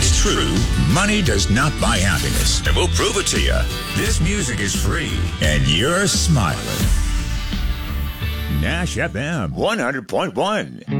It's true. Money does not buy happiness. And we'll prove it to you. This music is free. And you're smiling. Nash FM 100.1.